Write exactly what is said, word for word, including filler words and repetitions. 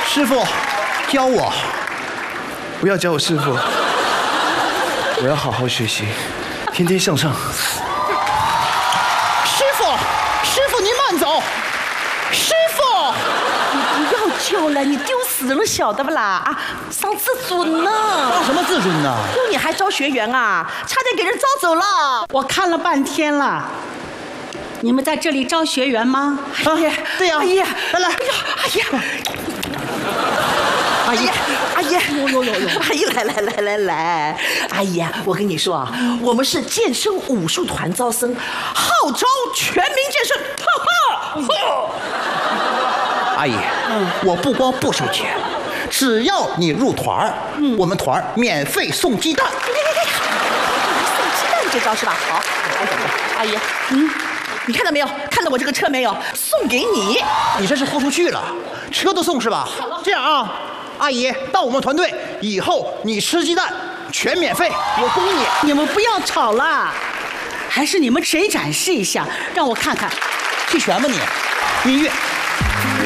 师傅，教我。不要教我师傅，我要好好学习，天天向上。师傅，师傅您慢走。师傅， 你不要叫了，你丢死人了，晓得不啦？啊，伤自尊呢。 伤什么自尊呢？ 哟，你还招学员啊？差点给人招走了。 我看了半天了。你们在这里招学员吗？ 哎呀， 对呀。 哎呀， 来来， 哎呀，哎呀。 阿姨， 阿姨，有有有有，阿姨来来来来来，阿姨啊，我跟你说啊，我们是健身武术团招生，号召全民健身。哈哈， 阿姨，嗯，我不光不收钱，只要你入团嗯，我们团免费送鸡蛋。 送鸡蛋这招是吧？好，阿姨，嗯。你看到没有？看到我这个车没有？送给你。 你这是豁出去了，车都送是吧？这样啊，阿姨到我们团队以后，你吃鸡蛋全免费，我供你。 你们不要吵了，还是你们谁展示一下，让我看看。 弃权吧你，音乐。